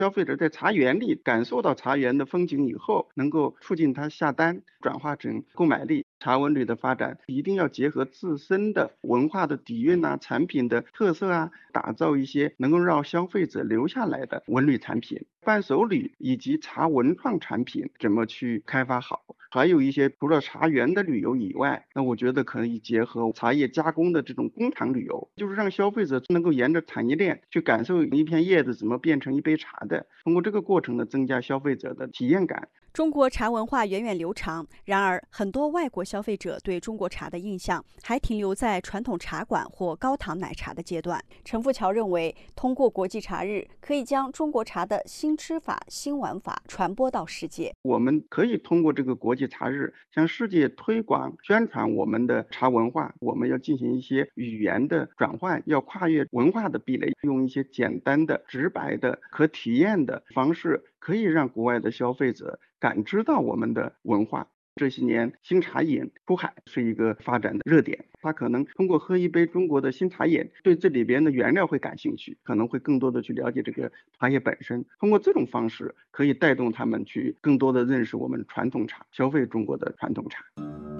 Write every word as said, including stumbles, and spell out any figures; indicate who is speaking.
Speaker 1: 消费者在茶园里感受到茶园的风景以后，能够促进他下单，转化成购买力。茶文旅的发展一定要结合自身的文化的底蕴啊、产品的特色啊，打造一些能够让消费者留下来的文旅产品。伴手礼以及茶文创产品怎么去开发好？还有一些除了茶园的旅游以外，那我觉得可以结合茶叶加工的这种工厂旅游，就是让消费者能够沿着产业链去感受一片叶子怎么变成一杯茶的，通过这个过程呢，增加消费者的体验感。
Speaker 2: 中国茶文化源远流长，然而很多外国消费者对中国茶的印象还停留在传统茶馆或高糖奶茶的阶段。陈富桥认为，通过国际茶日，可以将中国茶的新吃法、新玩法传播到世界。
Speaker 1: 我们可以通过这个国际茶日向世界推广宣传我们的茶文化，我们要进行一些语言的转换，要跨越文化的壁垒，用一些简单的、直白的、可体验的方式，可以让国外的消费者感知到我们的文化。这些年新茶饮出海是一个发展的热点，他可能通过喝一杯中国的新茶饮，对这里边的原料会感兴趣，可能会更多的去了解这个茶叶本身，通过这种方式可以带动他们去更多的认识我们传统茶，消费中国的传统茶。